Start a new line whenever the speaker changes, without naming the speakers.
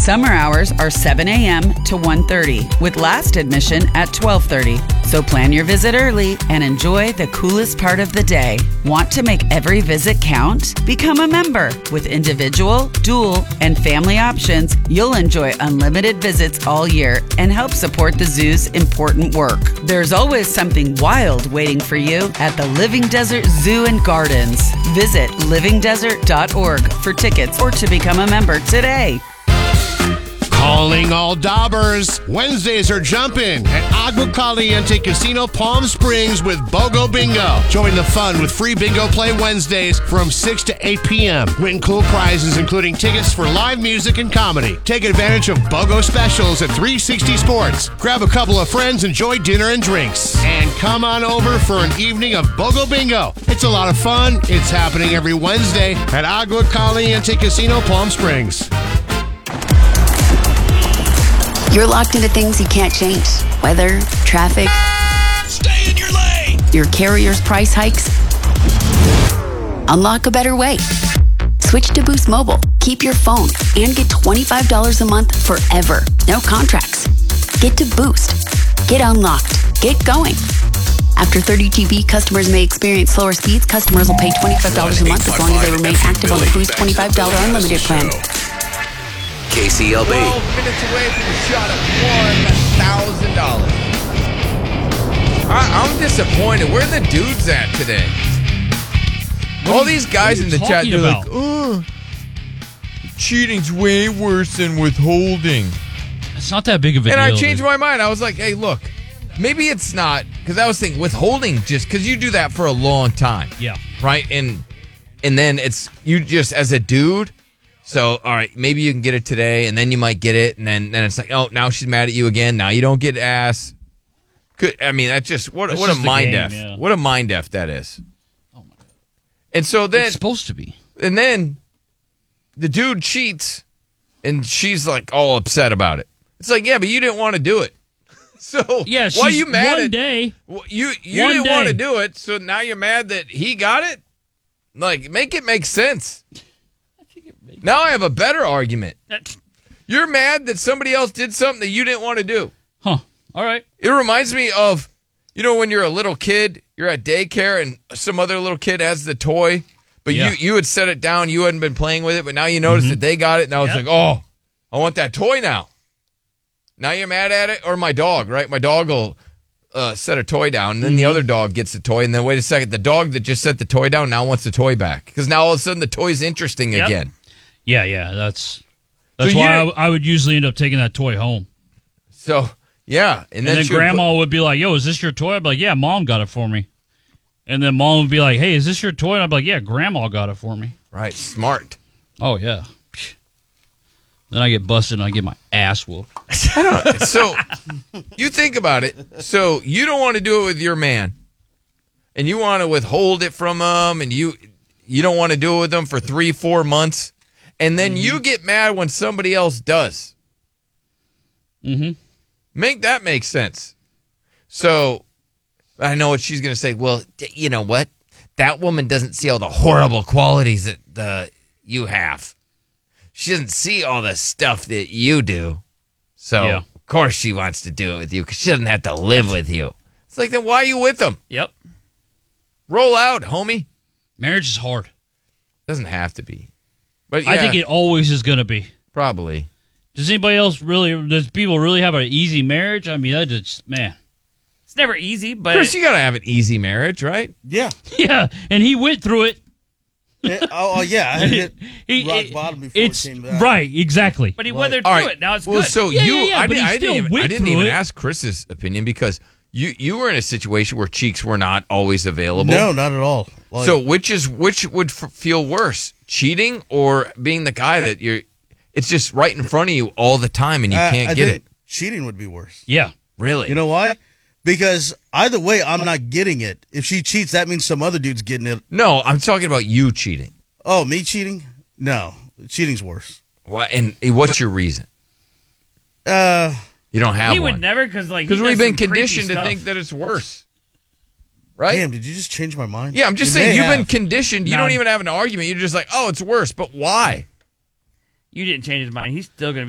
Summer hours are 7 a.m. to 1:30 with last admission at 12:30. So plan your visit early and enjoy the coolest part of the day. Want to make every visit count? Become a member. With individual, dual, and family options, you'll enjoy unlimited visits all year and help support the zoo's important work. There's always something wild waiting for you at the Living Desert Zoo and Gardens. Visit livingdesert.org for tickets or to become a member today.
Calling all daubers. Wednesdays are jumping at Agua Caliente Casino Palm Springs with BOGO Bingo. Join the fun with free bingo play Wednesdays from 6 to 8 p.m. Win cool prizes including tickets for live music and comedy. Take advantage of BOGO specials at 360 Sports. Grab a couple of friends, enjoy dinner and drinks. And come on over for an evening of BOGO Bingo. It's a lot of fun. It's happening every Wednesday at Agua Caliente Casino Palm Springs.
You're locked into things you can't change. Weather, traffic.
Stay in your lane.
Your carrier's price hikes. Unlock a better way. Switch to Boost Mobile. Keep your phone and get $25 a month forever. No contracts. Get to Boost. Get unlocked. Get going. After 30 GB, customers may experience slower speeds. Customers will pay $25 a month as long as they remain active on the Boost $25 unlimited plan.
KCLB.
12 minutes away from a shot at $1,000. I'm disappointed. Where are the dudes at today? All these guys in the chat, they're like, oh, cheating's way worse than withholding.
It's not that big of a deal.
And I changed my mind. I was like, hey, look, maybe it's not. Because I was thinking withholding just because you do that for a long time.
Yeah.
Right? And then it's you just as a dude. So, all right, maybe you can get it today, and then you might get it, and then it's like, oh, now she's mad at you again. Now you don't get ass. I mean, that's just what a mind F. Yeah. What a mind F that is. Oh my God. And so then
it's supposed to be.
And then the dude cheats, and she's like all upset about it. It's like, yeah, but you didn't want to do it. So
yeah,
why are you mad
one
at
day?
You didn't want to do it, so now you're mad that he got it? Like, make it make sense. Now I have a better argument. You're mad that somebody else did something that you didn't want to do.
Huh. All right.
It reminds me of, when you're a little kid, you're at daycare and some other little kid has the toy, but you had set it down, you hadn't been playing with it, but now you notice that they got it. Now it's like, oh, I want that toy now. Now you're mad at it? Or my dog, right? My dog will set a toy down, and then the other dog gets the toy, and then wait a second, the dog that just set the toy down now wants the toy back. Because now all of a sudden the toy's interesting again.
Yeah, that's why I would usually end up taking that toy home.
So, yeah.
And then Grandma would be like, yo, is this your toy? I'd be like, yeah, Mom got it for me. And then Mom would be like, hey, is this your toy? And I'd be like, yeah, Grandma got it for me.
Right, smart.
Oh, yeah. Then I get busted and I get my ass whooped.
So, you think about it. So, you don't want to do it with your man. And you want to withhold it from him. And you don't want to do it with them for 3-4 months. And then you get mad when somebody else does.
Mm-hmm.
Make that make sense. So, I know what she's going to say. Well, you know what? That woman doesn't see all the horrible qualities that you have. She doesn't see all the stuff that you do. So, of course she wants to do it with you because she doesn't have to live with you. It's like, then why are you with them?
Yep.
Roll out, homie.
Marriage is hard.
Doesn't have to be. But
I think it always is going to be.
Probably.
Does people really have an easy marriage? I mean, it's never easy, but...
Chris, you got to have an easy marriage, right?
Yeah.
Yeah, and he went through it.
Yeah, I had to hit rock bottom before it came back.
Right, exactly.
But he weathered through it. Now it's good.
So
I
didn't even ask Chris's opinion because you were in a situation where cheeks were not always available.
No, not at all.
Like, so which would feel worse, cheating or being the guy that it's just right in front of you all the time and you can't get it?
Cheating would be worse.
Yeah.
Really?
You know why? Because either way, I'm not getting it. If she cheats, that means some other dude's getting it.
No, I'm talking about you cheating.
Oh, me cheating? No, cheating's worse.
What? And what's your reason? You don't have one.
He would never because
we've been conditioned to think that it's worse. Right?
Damn, did you just change my mind?
Yeah, I'm just saying you've been conditioned. You don't even have an argument. You're just like, oh, it's worse. But why?
You didn't change his mind. He's still going to be